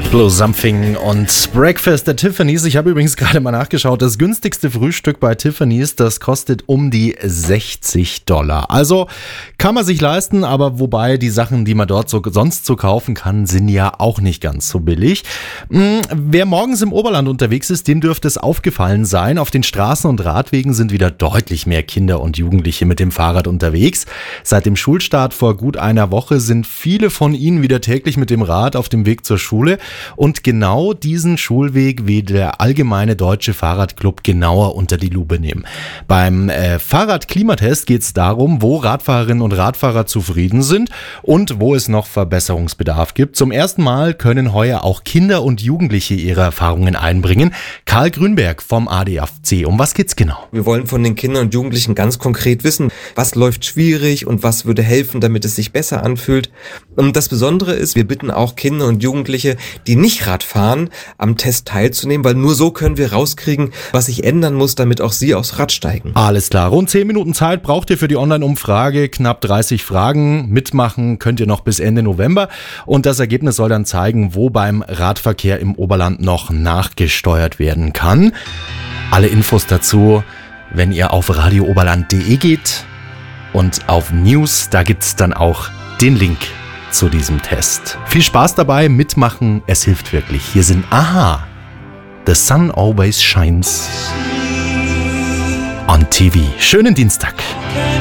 Blue Something und Breakfast at Tiffany's. Ich habe übrigens gerade mal nachgeschaut. Das günstigste Frühstück bei Tiffany's, das kostet um die $60. Also kann man sich leisten, aber wobei die Sachen, die man dort sonst so kaufen kann, sind ja auch nicht ganz so billig. Wer morgens im Oberland unterwegs ist, dem dürfte es aufgefallen sein. Auf den Straßen und Radwegen sind wieder deutlich mehr Kinder und Jugendliche mit dem Fahrrad unterwegs. Seit dem Schulstart vor gut einer Woche sind viele von ihnen wieder täglich mit dem Rad auf dem Weg zur Schule. Und genau diesen Schulweg will der Allgemeine Deutsche Fahrradclub genauer unter die Lupe nehmen. Beim Fahrradklimatest geht es darum, wo Radfahrerinnen und Radfahrer zufrieden sind und wo es noch Verbesserungsbedarf gibt. Zum ersten Mal können heuer auch Kinder und Jugendliche ihre Erfahrungen einbringen. Karl Grünberg vom ADFC. Um was geht's genau? Wir wollen von den Kindern und Jugendlichen ganz konkret wissen, was läuft schwierig und was würde helfen, damit es sich besser anfühlt. Und das Besondere ist, wir bitten auch Kinder und Jugendliche, die nicht Rad fahren, am Test teilzunehmen, weil nur so können wir rauskriegen, was sich ändern muss, damit auch sie aufs Rad steigen. Alles klar, rund 10 Minuten Zeit braucht ihr für die Online-Umfrage, knapp 30 Fragen. Mitmachen könnt ihr noch bis Ende November und das Ergebnis soll dann zeigen, wo beim Radverkehr im Oberland noch nachgesteuert werden kann. Alle Infos dazu, wenn ihr auf radiooberland.de geht und auf News, da gibt's dann auch den Link zu diesem Test. Viel Spaß dabei, mitmachen, es hilft wirklich. Hier sind Aha, The Sun Always Shines on TV. Schönen Dienstag.